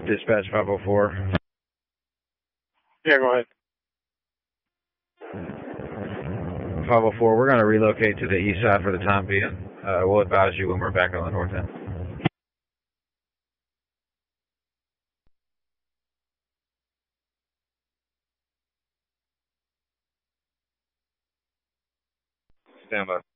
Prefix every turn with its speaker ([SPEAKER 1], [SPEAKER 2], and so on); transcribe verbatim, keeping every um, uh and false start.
[SPEAKER 1] Dispatch five oh four.
[SPEAKER 2] Yeah, go ahead.
[SPEAKER 1] five oh four, we're going to relocate to the east side for the time being. Uh, we'll advise you when we're back on the north end. Stand by.